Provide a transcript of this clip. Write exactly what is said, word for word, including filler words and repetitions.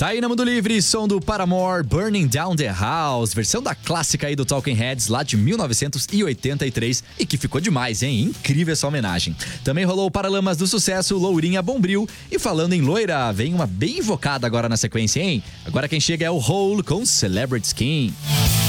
Tá aí na Mundo Livre, som do Paramore, Burning Down the House, versão da clássica aí do Talking Heads lá de mil novecentos e oitenta e três e que ficou demais, hein? Incrível essa homenagem. Também rolou o Paralamas do Sucesso, Lourinha Bombril. E falando em loira, vem uma bem invocada agora na sequência, hein? Agora quem chega é o Hole com Celebrity Skin.